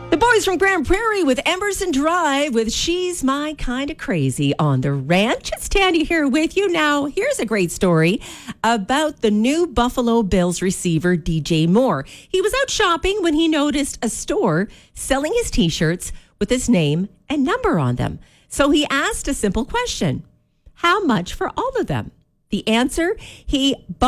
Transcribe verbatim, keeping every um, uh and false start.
The boys from Grand Prairie with Emerson Drive with She's My Kind of Crazy on the Ranch. It's Tandy here with you. Now, here's a great story about the new Buffalo Bills receiver, D J Moore. He was out shopping when he noticed a store selling his T-shirts with his name and number on them. So he asked a simple question: how much for all of them? The answer, he bought